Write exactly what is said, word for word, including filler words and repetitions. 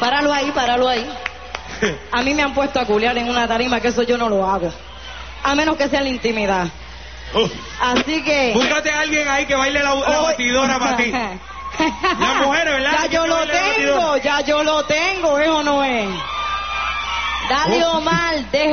Páralo ahí, páralo ahí. A mí me han puesto a culiar en una tarima, que eso yo no lo hago. A menos que sea en la intimidad. Uh. Así que... Búscate a alguien ahí que baile la, la batidora para ti. Las mujeres, ¿verdad? Ya yo lo tengo, ya yo lo tengo, ¿es o no es? Dale, Omar, deje